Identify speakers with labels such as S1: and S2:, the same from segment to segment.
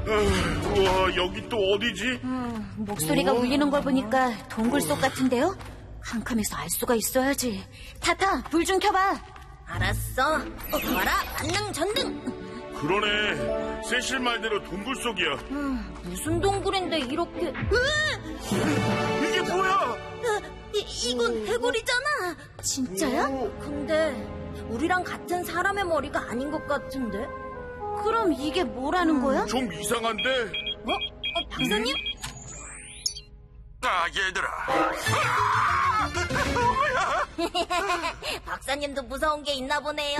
S1: 우와, 여기 또 어디지?
S2: 목소리가 울리는 걸 보니까 동굴 속 같은데요? 캄캄해서 알 수가 있어야지. 타타, 불 좀 켜봐.
S3: 알았어. 봐라, 만능 전등.
S1: 그러네. 세실 말대로 동굴 속이야.
S3: 무슨 동굴인데 이렇게...
S1: 이게 뭐야?
S3: 이건 해골이잖아.
S2: 진짜야?
S3: 근데 우리랑 같은 사람의 머리가 아닌 것 같은데?
S2: 그럼 이게 뭐라는 거야?
S1: 좀 이상한데?
S3: 박사님?
S4: 얘들아.
S3: 박사님도 무서운 게 있나 보네요.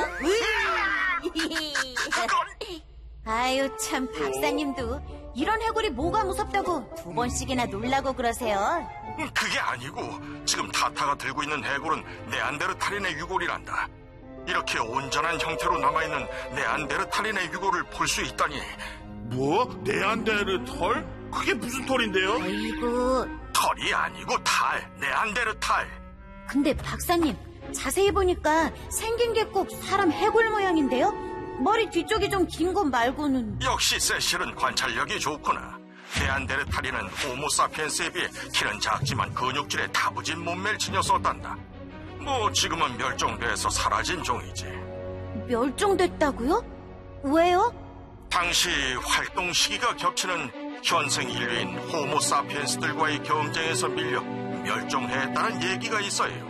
S2: 아유, 참, 박사님도 이런 해골이 뭐가 무섭다고 2번씩이나 놀라고 그러세요.
S4: 그게 아니고 지금 타타가 들고 있는 해골은 네안데르탈인의 유골이란다. 이렇게 온전한 형태로 남아있는 네안데르탈인의 유골을 볼 수 있다니.
S1: 뭐? 네안데르털? 그게 무슨 털인데요?
S2: 아이고,
S4: 털이 아니고 네안데르탈.
S2: 근데 박사님, 자세히 보니까 생긴 게 꼭 사람 해골 모양인데요? 머리 뒤쪽이 좀 긴 것 말고는.
S4: 역시 세실은 관찰력이 좋구나. 네안데르탈인은 호모사피엔스에 비해 키는 작지만 근육질에 다부진 몸매를 지녔었단다. 뭐 지금은 멸종돼서 사라진 종이지.
S2: 멸종됐다고요? 왜요?
S4: 당시 활동 시기가 겹치는 현생 인류인 호모사피엔스들과의 경쟁에서 밀려 멸종했다는 얘기가 있어요.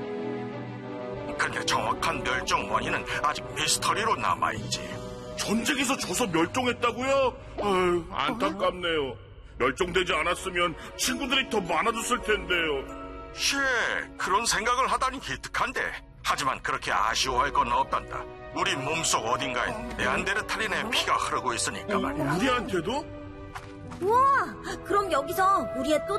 S4: 근데 정확한 멸종 원인은 아직 미스터리로 남아있지.
S1: 전쟁에서 져서 멸종했다고요? 아유, 안타깝네요. 멸종되지 않았으면 친구들이 더 많아졌을 텐데요.
S4: 그런 생각을 하다니 기특한데. 하지만 그렇게 아쉬워할 건 없단다. 우리 몸속 어딘가에 네안데르탈인의 피가 흐르고 있으니까 말이야.
S1: 우리한테도?
S3: 우와, 그럼 여기서 우리의 또